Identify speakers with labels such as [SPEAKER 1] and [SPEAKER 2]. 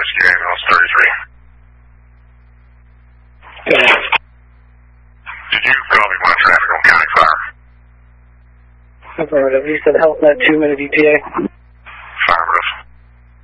[SPEAKER 1] Rescue Ambulance 33.
[SPEAKER 2] Yeah.
[SPEAKER 1] Did you copy my traffic on County Fire?
[SPEAKER 2] Affirmative. You said HealthNet 2-minute ETA.